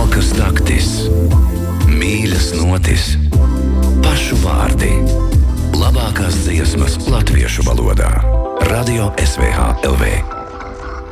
Smalkas taktis, mīļas notis, pašu vārdi. Labākās dziesmas latviešu valodā. Radio SVH LV.